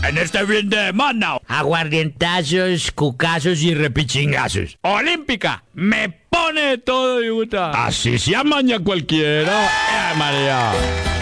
en este fin de semana. Aguardientazos, cucazos y repichingazos. Olímpica, me pone todo, Yuta. Así se amaña cualquiera. María.